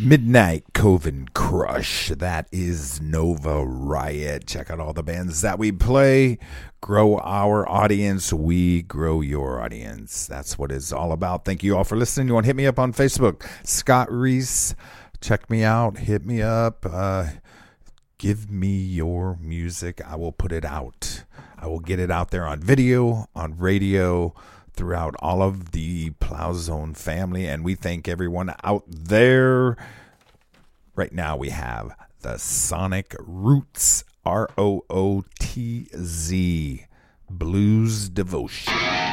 Midnight Coven Crush. That is Nova Riot. Check out all the bands that we play. Grow our audience. We grow your audience. That's what it's all about. Thank you all for listening. You want to hit me up on Facebook? Scott Reese. Check me out. Hit me up. Give me your music. I will put it out. I will get it out there on video, on radio, throughout all of the Plow Zone family, and we thank everyone out there. Right now we have the Sonic Roots, ROOTZ, Blues Devotion.